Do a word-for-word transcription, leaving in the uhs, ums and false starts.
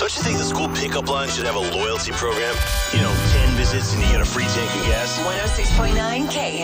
Don't you think the school pickup line should have a loyalty program? You know, ten visits and you get a free tank of gas. one oh six point nine K